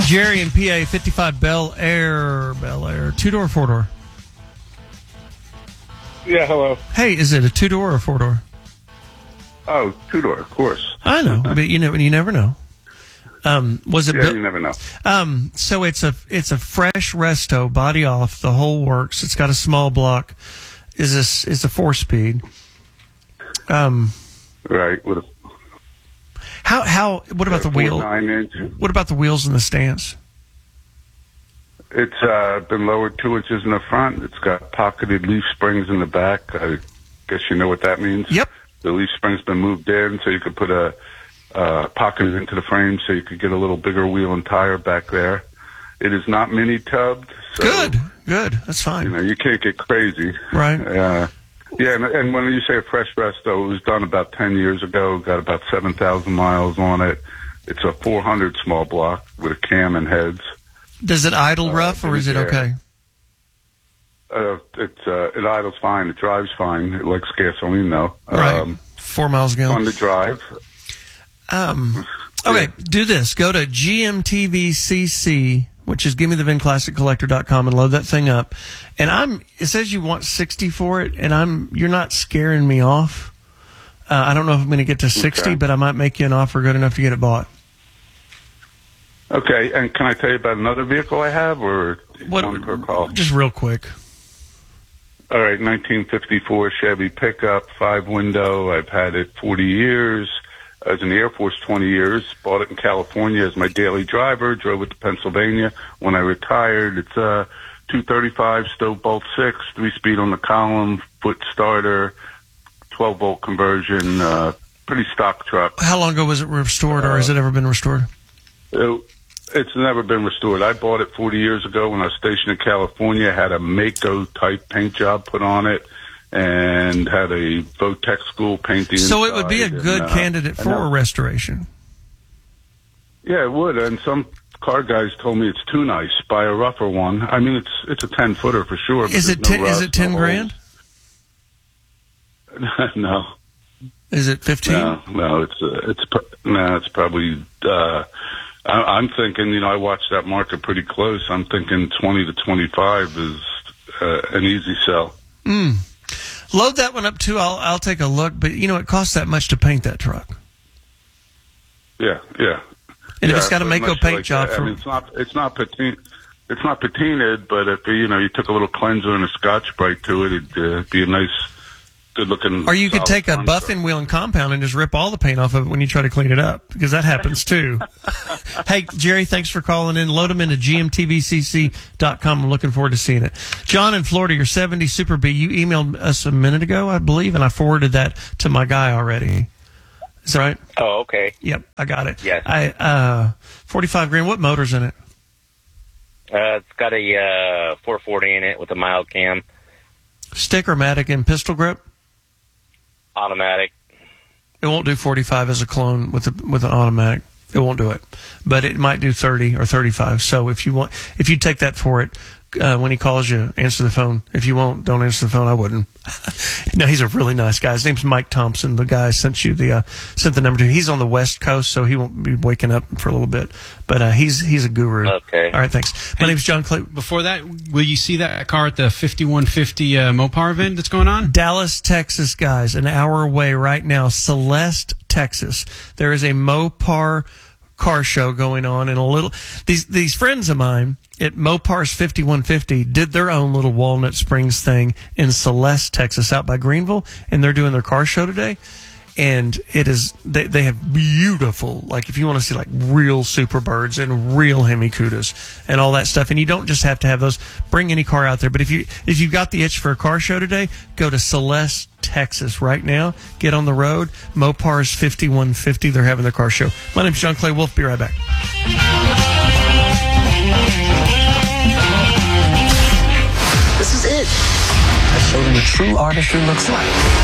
Jerry in PA, 55 Bel Air, 2-door or 4-door? Yeah, hello. Hey, is it a 2-door or 4-door? Oh, 2-door, of course. I know, but you never know. Was it? Yeah, you never know. So it's a fresh resto, body off, the whole works. It's got a small block. Is a 4-speed? Right. With a How? What about the wheel? 9-inch. What about the wheels and the stance? It's been lowered 2 inches in the front. It's got pocketed leaf springs in the back. I guess you know what that means. Yep. The leaf spring's been moved in, so you could put a pocket into the frame, so you could get a little bigger wheel and tire back there. It is not mini tubbed. So, Good. That's fine. You can't get crazy. Right. Yeah, and when you say a fresh resto, it was done about 10 years ago. Got about 7,000 miles on it. It's a 400 small block with a cam and heads. Does it idle rough, or is it okay? It idles fine. It drives fine. It likes gasoline, though. Right. 4 miles a gallon. Fun to drive. Okay, do this. Go to GMTVCC, which is GimmeTheVinClassicCollector.com, and load that thing up. And it says you want 60 for it, and you're not scaring me off. I don't know if I'm going to get to 60, but I might make you an offer good enough to get it bought. Okay, and can I tell you about another vehicle I have, or one per call? Just real quick. All right, 1954 Chevy pickup, 5-window. I've had it 40 years. I was in the Air Force 20 years. Bought it in California as my daily driver. Drove it to Pennsylvania. When I retired, it's a 235 stove bolt 6, 3-speed on the column, foot starter, 12-volt conversion. Pretty stock truck. How long ago was it restored, or has it ever been restored? It's never been restored. I bought it 40 years ago when I was stationed in California. Had a Mako type paint job put on it, and had a Votech school painting. So it would be a good candidate for a restoration. Yeah, it would. And some car guys told me it's too nice. Buy a rougher one. I mean, it's a 10-footer for sure. Is it 10 grand? No. Is it 15? No. It's probably. I'm thinking. I watch that market pretty close. I'm thinking 20 to 25 is an easy sell. Load that one up too. I'll take a look. But it costs that much to paint that truck. Yeah. And if it's got a Mako paint job, it's not patinaed, but if you took a little cleanser and a Scotch Brite to it, it'd be a nice, good looking. Or you could take a buffing wheel and compound and just rip all the paint off of it when you try to clean it up, because that happens too. Hey, Jerry, thanks for calling in. Load them into GMTVCC.com. I'm looking forward to seeing it. John in Florida, you're 70 Super B. You emailed us a minute ago, I believe, and I forwarded that to my guy already. Is that right? Oh, okay. Yep, I got it. Yes. 45 grand. What motor's in it? It's got a 440 in it with a mild cam. Stick-o-matic and pistol grip? Automatic. It won't do 45 as a clone with an automatic. It won't do it, but it might do 30 or 35. So if you take that for it, when he calls you, answer the phone. If you won't, don't answer the phone. I wouldn't. No, he's a really nice guy. His name's Mike Thompson. The guy sent the number to. He's on the West Coast, so he won't be waking up for a little bit. But he's a guru. Okay. All right, thanks. My name's John Clay. Before that, will you see that car at the 5150 Mopar event that's going on? Dallas, Texas, guys, an hour away right now. Celeste, Texas. There is a Mopar car show going on, and these friends of mine at Mopar's 5150 did their own little Walnut Springs thing in Celeste, Texas, out by Greenville, and they're doing their car show today. And it is, they have beautiful, like if you want to see like real Superbirds and real Hemi Cudas and all that stuff. And you don't just have to have those, bring any car out there. But if you've got the itch for a car show today, go to Celeste, Texas right now. Get on the road. Mopar's 5150. They're having their car show. My name's John Clay Wolf. Be right back. This is it. I showed them what true artistry looks like.